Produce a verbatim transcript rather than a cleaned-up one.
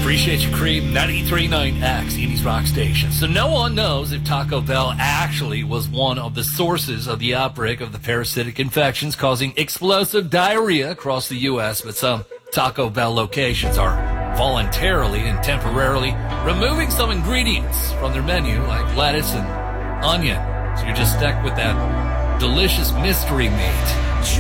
Appreciate you, Cream. ninety-three point nine X, Indies Rock Station. So no one knows if Taco Bell actually was one of the sources of the outbreak of the parasitic infections causing explosive diarrhea across the U S, but some Taco Bell locations are voluntarily and temporarily removing some ingredients from their menu, like lettuce and onion. So you're just stuck with that delicious mystery meat.